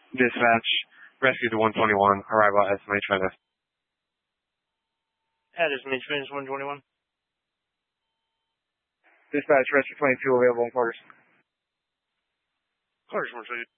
Dispatch, rescue to 121, arrival at SMH Venice. At SMH Venice 121. Dispatch, rescue 22 available in quarters. Quarters, 122.